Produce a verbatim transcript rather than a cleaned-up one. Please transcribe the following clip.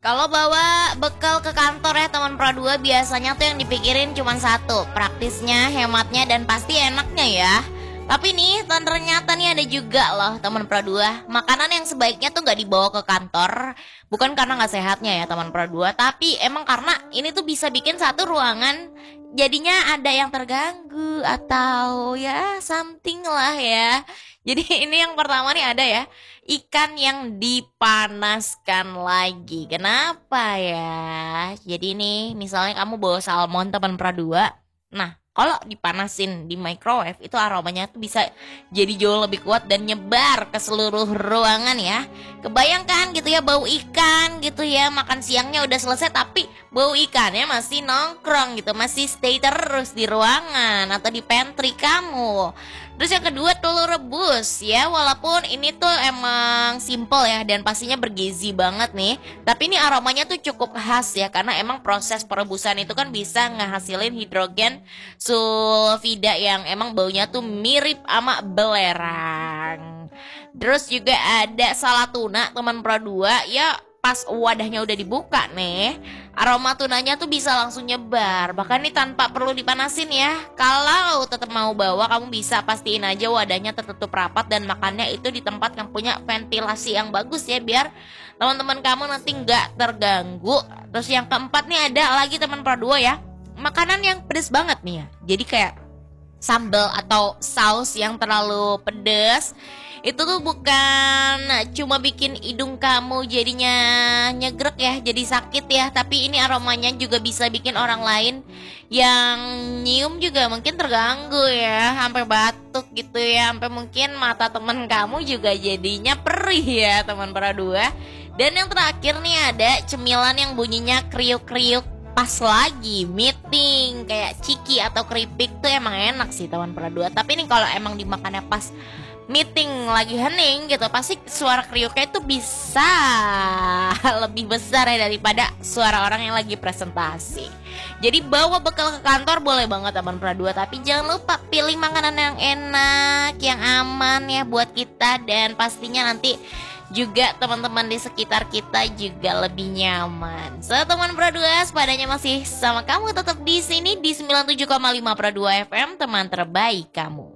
Kalau bawa bekal ke kantor ya teman Pro dua, biasanya tuh yang dipikirin cuma satu, praktisnya, hematnya, dan pasti enaknya ya. Tapi nih ternyata nih ada juga loh teman Pro dua, makanan yang sebaiknya tuh nggak dibawa ke kantor. Bukan karena nggak sehatnya ya teman Pro dua, tapi emang karena ini tuh bisa bikin satu ruangan jadinya ada yang terganggu atau ya something lah ya. Jadi ini yang pertama nih ada ya, ikan yang dipanaskan lagi. Kenapa ya? Jadi nih, misalnya kamu bawa salmon teman Pra dua. Nah, kalau dipanasin di microwave itu aromanya tuh bisa jadi jauh lebih kuat dan nyebar ke seluruh ruangan ya. Kebayangkan gitu ya, bau ikan gitu ya, makan siangnya udah selesai tapi bau ikannya masih nongkrong gitu, masih stay terus di ruangan atau di pantry kamu. Terus yang kedua, telur rebus ya, walaupun ini tuh emang simple ya dan pastinya bergizi banget nih, tapi ini aromanya tuh cukup khas ya, karena emang proses perebusan itu kan bisa ngehasilin hidrogen sulfida yang emang baunya tuh mirip sama belerang. Terus juga ada salad tuna teman Pro dua ya, pas wadahnya udah dibuka nih, aroma tunanya tuh bisa langsung nyebar. Bahkan nih tanpa perlu dipanasin ya. Kalau tetap mau bawa, kamu bisa pastiin aja wadahnya tertutup rapat dan makannya itu di tempat yang punya ventilasi yang bagus ya, biar teman-teman kamu nanti nggak terganggu. Terus yang keempat nih ada lagi teman Pro dua ya, makanan yang pedes banget nih ya. Jadi kayak sambal atau saus yang terlalu pedes itu tuh bukan cuma bikin hidung kamu jadinya nyegrek ya, jadi sakit ya, tapi ini aromanya juga bisa bikin orang lain yang nyium juga mungkin terganggu ya, sampai batuk gitu ya, sampai mungkin mata temen kamu juga jadinya perih ya teman Pra dua. Dan yang terakhir nih ada cemilan yang bunyinya kriuk-kriuk pas lagi meeting, kayak ciki atau keripik tuh emang enak sih teman Pra dua. Tapi nih kalau emang dimakannya pas meeting lagi hening gitu, pasti suara kriuknya itu bisa lebih besar ya daripada suara orang yang lagi presentasi. Jadi bawa bekal ke kantor boleh banget teman Pra dua, tapi jangan lupa pilih makanan yang enak, yang aman ya buat kita, dan pastinya nanti juga teman-teman di sekitar kita juga lebih nyaman. So teman Pro dua, sepadanya masih sama kamu tetap di sini di sembilan puluh tujuh koma lima Pro dua F M, teman terbaik kamu.